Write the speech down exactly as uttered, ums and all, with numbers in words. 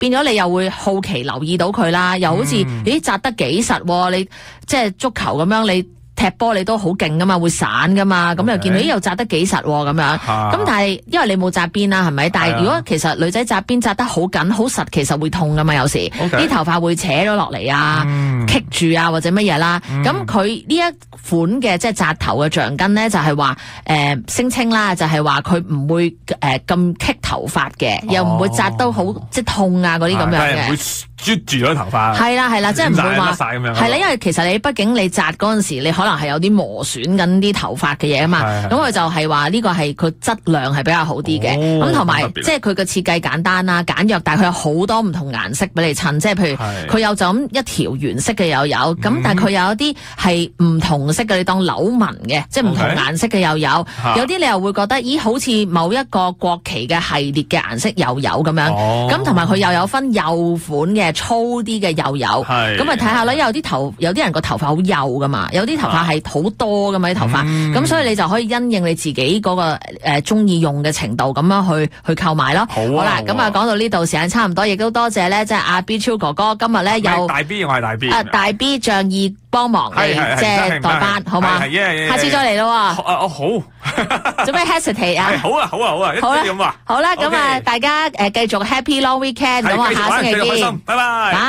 變咗你又會好奇留意到佢啦，又好似、嗯、咦紮得幾實，你即係足球咁樣你。踢波你都好勁噶嘛，會散噶嘛，咁、okay. 又見到咦又紮得幾實咁樣，咁但係因為你冇紮辮啦，係咪？但係如果其實女仔紮辮紮得好緊好實，其實會痛噶嘛，有時啲、okay. 頭髮會扯咗落嚟啊，棘住啊或者乜嘢啦。咁佢呢一款嘅即係紮頭嘅橡筋咧，就係話誒聲稱啦，就係話佢唔會誒咁棘頭髮嘅、哦，又唔會紮到好即係痛啊嗰啲咁樣嘅。會啜住咗頭髮。係啦係啦，即係唔會話係啦，因為其實你畢竟你紮嗰陣時，你可能係有啲磨損緊啲頭髮嘅嘢啊嘛，咁佢就係話呢個係佢質量係比較好啲嘅，咁同埋即係佢嘅設計簡單啦、簡約，但係佢有好多唔同顏色俾你襯，即係譬如佢有就咁一條原色嘅又有，咁、嗯、但係佢有一啲係唔同色嘅，你當扭紋嘅，即係唔同顏色嘅又有，okay. 有啲你又會覺得咦好似某一個國旗嘅系列嘅顏色又有咁樣，咁同埋佢又有分幼款嘅、粗啲嘅又有，咁咪睇下啦，有啲頭有啲人個頭髮好幼噶嘛，有啲頭髮係好多噶嘛啲頭髮，咁、嗯、所以你就可以因應你自己嗰、那個誒中意用嘅程度咁樣去去購買咯。好啦，咁啊講到呢度時間差唔多，亦都多謝咧，即係阿 B 超哥哥今日咧有大 B， 我係大 B， 啊大 B 仗義幫忙你即係代班，好嘛？下次再嚟咯。啊哦好， 做咩 hesitate 啊？ 好啊好啊好啊，好啦咁啊， 好啦咁啊，大家誒繼續 Happy Long Weekend，咁啊下星期見， 拜拜。